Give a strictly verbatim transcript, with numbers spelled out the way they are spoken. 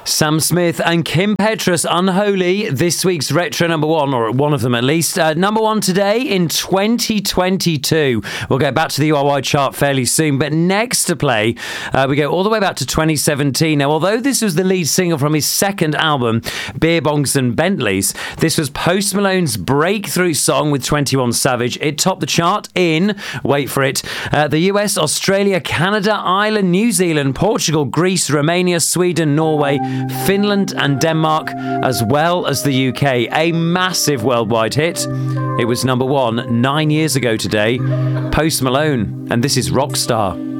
Sam Smith and Kim Petras, Unholy, this week's retro number one, or one of them at least. Uh, number one today in twenty twenty-two. We'll get back to the U R Y chart fairly soon, but next to play, uh, we go all the way back to twenty seventeen. Now, although this was the lead single from his second album, Beer Bongs and Bentleys, this was Post Malone's breakthrough song with twenty-one Savage. It topped the chart in, wait for it, uh, the U S, Australia, Canada, Ireland, New Zealand, Portugal, Greece, Romania, Sweden, Norway, Finland and Denmark, as well as the U K. A massive worldwide hit. It was number one nine years ago today. Post Malone, and this is Rockstar.